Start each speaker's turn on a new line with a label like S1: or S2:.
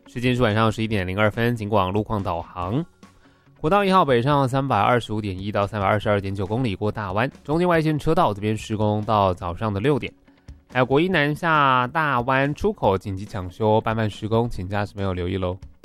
S1: 时间是晚上11点02分，经过路况导航。国道1号北上325.1到322.9公里过大湾，中间外线车道这边施工到早上的6点。还有国一南下大湾出口紧急抢修，慢慢施工，请驾驶朋友留意喽。